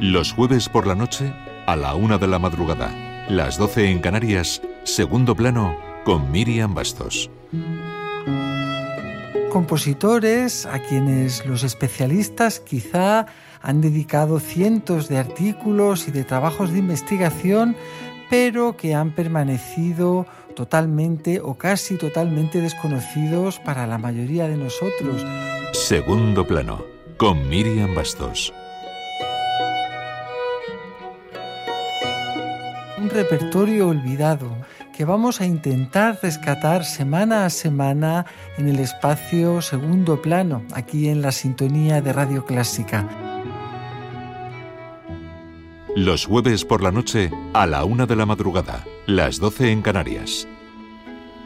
Los jueves por la noche, a la 1 de la madrugada, las 12 en Canarias, Segundo Plano, con Miriam Bastos. Compositores a quienes los especialistas quizá han dedicado cientos de artículos y de trabajos de investigación, pero que han permanecido totalmente o casi totalmente desconocidos para la mayoría de nosotros. Segundo Plano, con Miriam Bastos. Un repertorio olvidado que vamos a intentar rescatar semana a semana en el espacio Segundo Plano, aquí en la sintonía de Radio Clásica. Los jueves por la noche, a la 1 de la madrugada, las 12 en Canarias.